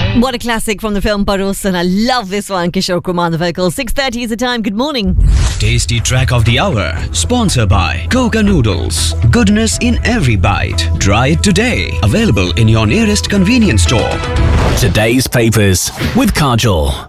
What a classic from the film Parosan. I love this one. Kishore Kumar, the vocal. 6:30 is the time. Good morning. Tasty track of the hour. Sponsored by Coca Noodles. Goodness in every bite. Try it today. Available in your nearest convenience store. Today's papers with Kajol.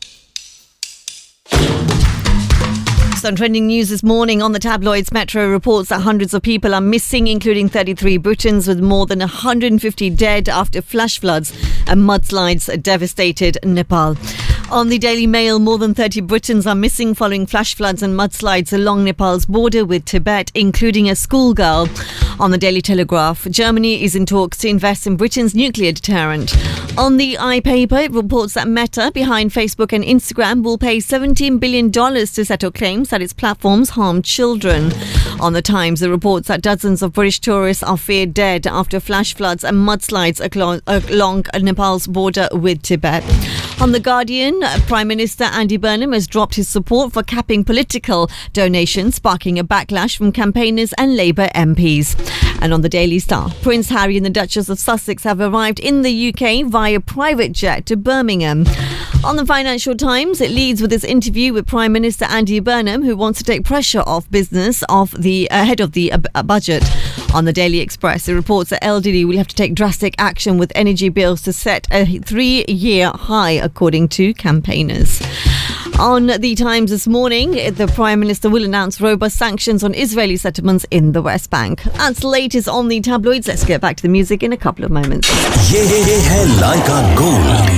On trending news this morning on the tabloids, Metro reports that hundreds of people are missing, including 33 Britons, with more than 150 dead after flash floods and mudslides devastated Nepal. On the Daily Mail, more than 30 Britons are missing following flash floods and mudslides along Nepal's border with Tibet, including a schoolgirl. On the Daily Telegraph, Germany is in talks to invest in Britain's nuclear deterrent. On the iPaper, it reports that Meta, behind Facebook and Instagram, will pay $17 billion to settle claims that its platforms harm children. On the Times, it reports that dozens of British tourists are feared dead after flash floods and mudslides along Nepal's border with Tibet. On The Guardian, Prime Minister Andy Burnham has dropped his support for capping political donations, sparking a backlash from campaigners and Labour MPs. And on the Daily Star, Prince Harry and the Duchess of Sussex have arrived in the UK via private jet to Birmingham. On the Financial Times, it leads with this interview with Prime Minister Andy Burnham, who wants to take pressure off business ahead of the budget. On the Daily Express, it reports that LDD will have to take drastic action with energy bills to set a 3-year high, according to campaigners. On the Times this morning, the Prime Minister will announce robust sanctions on Israeli settlements in the West Bank. That's the latest on the tabloids. Let's get back to the music in a couple of moments. ये है Laika Gold.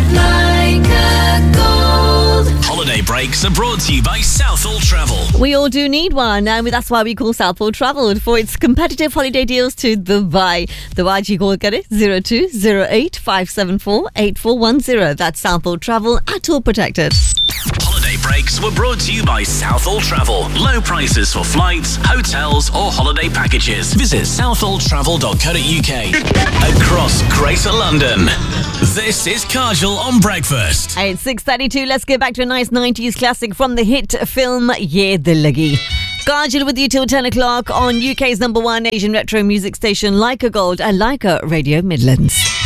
Holiday breaks are brought to you by Southall Travel. We all do need one, and that's why we call Southall Travel for its competitive holiday deals to Dubai. Dubai ji call kare 0208-574-8410. That's Southall Travel, at all protected. Holiday breaks were brought to you by Southall Travel. Low prices for flights, hotels or holiday packages. Visit southalltravel.co.uk. Across Greater London. This is Kajol on Breakfast. It's 6:32. Let's get back to a nice 90s classic from the hit film Ye Dil Lagi. Kajol with you till 10 o'clock on UK's #1 Asian retro music station, Laika Gold and Laika Radio Midlands.